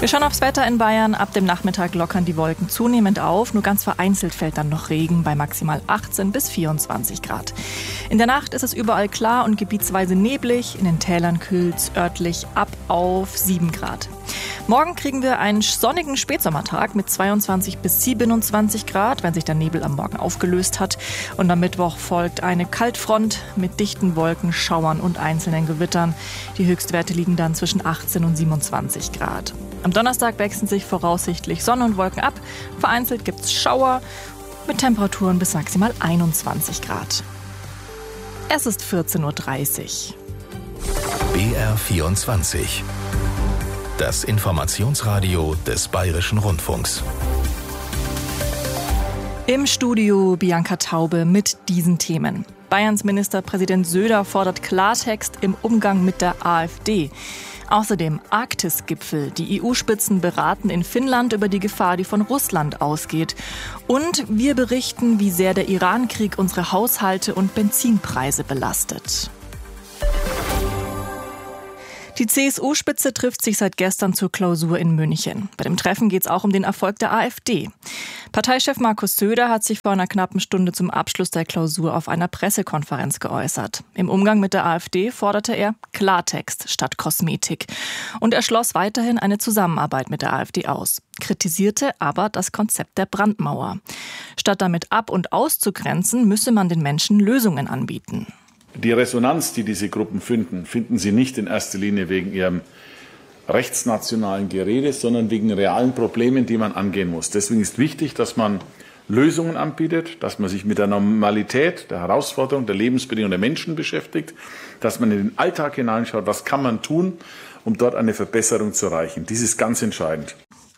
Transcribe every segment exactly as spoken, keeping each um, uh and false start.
Wir schauen aufs Wetter in Bayern. Ab dem Nachmittag lockern die Wolken zunehmend auf. Nur ganz vereinzelt fällt dann noch Regen bei maximal achtzehn bis vierundzwanzig Grad. In der Nacht ist es überall klar und gebietsweise neblig. In den Tälern kühlt es örtlich ab auf sieben Grad. Morgen kriegen wir einen sonnigen Spätsommertag mit zweiundzwanzig bis siebenundzwanzig Grad, wenn sich der Nebel am Morgen aufgelöst hat. Und am Mittwoch folgt eine Kaltfront mit dichten Wolken, Schauern und einzelnen Gewittern. Die Höchstwerte liegen dann zwischen achtzehn und siebenundzwanzig Grad. Am Donnerstag wechseln sich voraussichtlich Sonne und Wolken ab. Vereinzelt gibt es Schauer mit Temperaturen bis maximal einundzwanzig Grad. Es ist vierzehn Uhr dreißig. B R vierundzwanzig. Das Informationsradio des Bayerischen Rundfunks. Im Studio Bianca Taube mit diesen Themen. Bayerns Ministerpräsident Söder fordert Klartext im Umgang mit der AfD. Außerdem Arktis-Gipfel. Die E U-Spitzen beraten in Finnland über die Gefahr, die von Russland ausgeht. Und wir berichten, wie sehr der Iran-Krieg unsere Haushalte und Benzinpreise belastet. Die C S U-Spitze trifft sich seit gestern zur Klausur in München. Bei dem Treffen geht es auch um den Erfolg der AfD. Parteichef Markus Söder hat sich vor einer knappen Stunde zum Abschluss der Klausur auf einer Pressekonferenz geäußert. Im Umgang mit der AfD forderte er Klartext statt Kosmetik. Und er schloss weiterhin eine Zusammenarbeit mit der AfD aus. Kritisierte aber das Konzept der Brandmauer. Statt damit ab- und auszugrenzen, müsse man den Menschen Lösungen anbieten. Die Resonanz, die diese Gruppen finden, finden sie nicht in erster Linie wegen ihrem rechtsnationalen Gerede, sondern wegen realen Problemen, die man angehen muss. Deswegen ist wichtig, dass man Lösungen anbietet, dass man sich mit der Normalität, der Herausforderung, der Lebensbedingungen der Menschen beschäftigt, dass man in den Alltag hineinschaut, was kann man tun, um dort eine Verbesserung zu erreichen. Dies ist ganz entscheidend.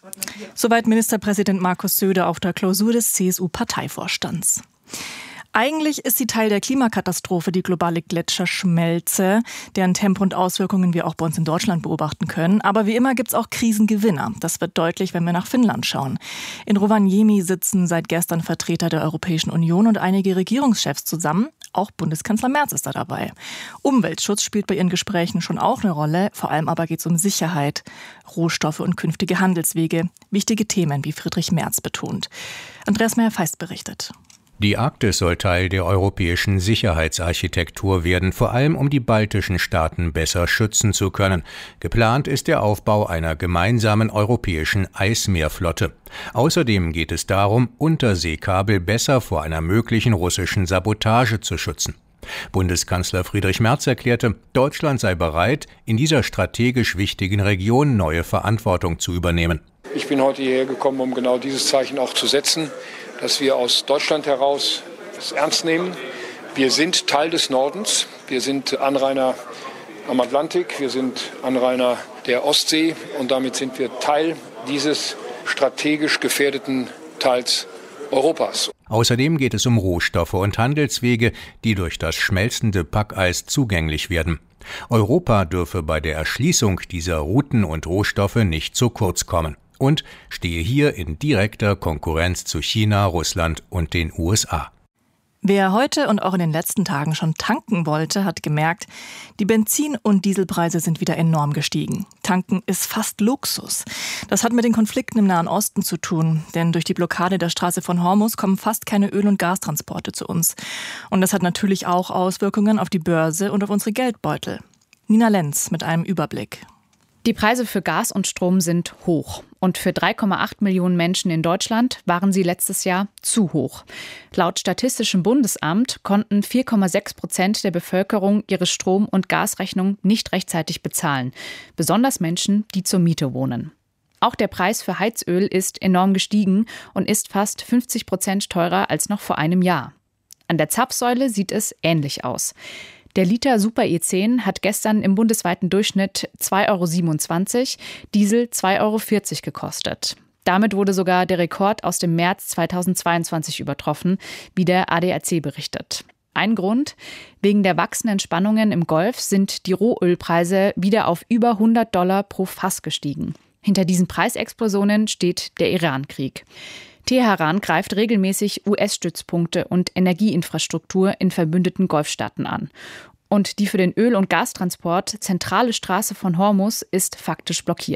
Soweit Ministerpräsident Markus Söder auf der Klausur des C S U-Parteivorstands. Eigentlich ist sie Teil der Klimakatastrophe, die globale Gletscherschmelze, deren Tempo und Auswirkungen wir auch bei uns in Deutschland beobachten können. Aber wie immer gibt es auch Krisengewinner. Das wird deutlich, wenn wir nach Finnland schauen. In Rovaniemi sitzen seit gestern Vertreter der Europäischen Union und einige Regierungschefs zusammen. Auch Bundeskanzler Merz ist da dabei. Umweltschutz spielt bei ihren Gesprächen schon auch eine Rolle. Vor allem aber geht es um Sicherheit, Rohstoffe und künftige Handelswege. Wichtige Themen, wie Friedrich Merz betont. Andreas Meyer-Feist berichtet. Die Arktis soll Teil der europäischen Sicherheitsarchitektur werden, vor allem um die baltischen Staaten besser schützen zu können. Geplant ist der Aufbau einer gemeinsamen europäischen Eismeerflotte. Außerdem geht es darum, Unterseekabel besser vor einer möglichen russischen Sabotage zu schützen. Bundeskanzler Friedrich Merz erklärte, Deutschland sei bereit, in dieser strategisch wichtigen Region neue Verantwortung zu übernehmen. Ich bin heute hierher gekommen, um genau dieses Zeichen auch zu setzen, dass wir aus Deutschland heraus es ernst nehmen. Wir sind Teil des Nordens, wir sind Anrainer am Atlantik, wir sind Anrainer der Ostsee und damit sind wir Teil dieses strategisch gefährdeten Teils Europas. Außerdem geht es um Rohstoffe und Handelswege, die durch das schmelzende Packeis zugänglich werden. Europa dürfe bei der Erschließung dieser Routen und Rohstoffe nicht zu kurz kommen und stehe hier in direkter Konkurrenz zu China, Russland und den U S A. Wer heute und auch in den letzten Tagen schon tanken wollte, hat gemerkt, die Benzin- und Dieselpreise sind wieder enorm gestiegen. Tanken ist fast Luxus. Das hat mit den Konflikten im Nahen Osten zu tun, denn durch die Blockade der Straße von Hormuz kommen fast keine Öl- und Gastransporte zu uns. Und das hat natürlich auch Auswirkungen auf die Börse und auf unsere Geldbeutel. Nina Lenz mit einem Überblick. Die Preise für Gas und Strom sind hoch. Und für drei Komma acht Millionen Menschen in Deutschland waren sie letztes Jahr zu hoch. Laut Statistischem Bundesamt konnten vier Komma sechs Prozent der Bevölkerung ihre Strom- und Gasrechnung nicht rechtzeitig bezahlen. Besonders Menschen, die zur Miete wohnen. Auch der Preis für Heizöl ist enorm gestiegen und ist fast fünfzig Prozent teurer als noch vor einem Jahr. An der Zapfsäule sieht es ähnlich aus. Der Liter Super E zehn hat gestern im bundesweiten Durchschnitt zwei Euro siebenundzwanzig, Diesel zwei Euro vierzig gekostet. Damit wurde sogar der Rekord aus dem März zweitausendzweiundzwanzig übertroffen, wie der A D A C berichtet. Ein Grund: Wegen der wachsenden Spannungen im Golf sind die Rohölpreise wieder auf über hundert Dollar pro Fass gestiegen. Hinter diesen Preisexplosionen steht der Iran-Krieg. Teheran greift regelmäßig U S-Stützpunkte und Energieinfrastruktur in verbündeten Golfstaaten an. Und die für den Öl- und Gastransport zentrale Straße von Hormuz ist faktisch blockiert.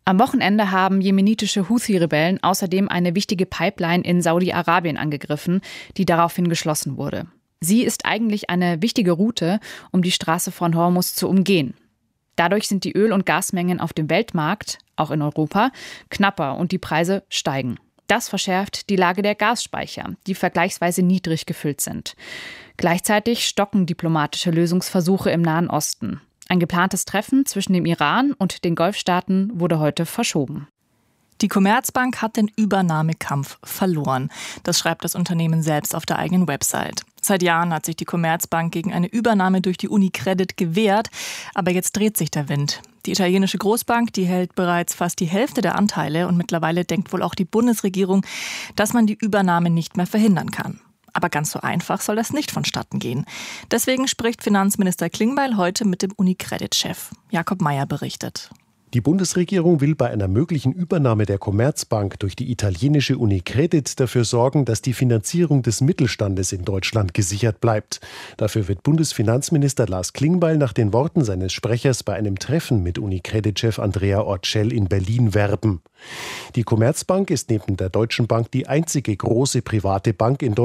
Am Wochenende haben jemenitische Houthi-Rebellen außerdem eine wichtige Pipeline in Saudi-Arabien angegriffen, die daraufhin geschlossen wurde. Sie ist eigentlich eine wichtige Route, um die Straße von Hormuz zu umgehen. Dadurch sind die Öl- und Gasmengen auf dem Weltmarkt, auch in Europa, knapper und die Preise steigen. Das verschärft die Lage der Gasspeicher, die vergleichsweise niedrig gefüllt sind. Gleichzeitig stocken diplomatische Lösungsversuche im Nahen Osten. Ein geplantes Treffen zwischen dem Iran und den Golfstaaten wurde heute verschoben. Die Commerzbank hat den Übernahmekampf verloren. Das schreibt das Unternehmen selbst auf der eigenen Website. Seit Jahren hat sich die Commerzbank gegen eine Übernahme durch die UniCredit gewehrt, aber jetzt dreht sich der Wind. Die italienische Großbank, die hält bereits fast die Hälfte der Anteile und mittlerweile denkt wohl auch die Bundesregierung, dass man die Übernahme nicht mehr verhindern kann. Aber ganz so einfach soll das nicht vonstatten gehen. Deswegen spricht Finanzminister Klingbeil heute mit dem UniCredit-Chef. Jakob Mayer berichtet. Die Bundesregierung will bei einer möglichen Übernahme der Commerzbank durch die italienische UniCredit dafür sorgen, dass die Finanzierung des Mittelstandes in Deutschland gesichert bleibt. Dafür wird Bundesfinanzminister Lars Klingbeil nach den Worten seines Sprechers bei einem Treffen mit UniCredit-Chef Andrea Orcel in Berlin werben. Die Commerzbank ist neben der Deutschen Bank die einzige große private Bank in Deutschland,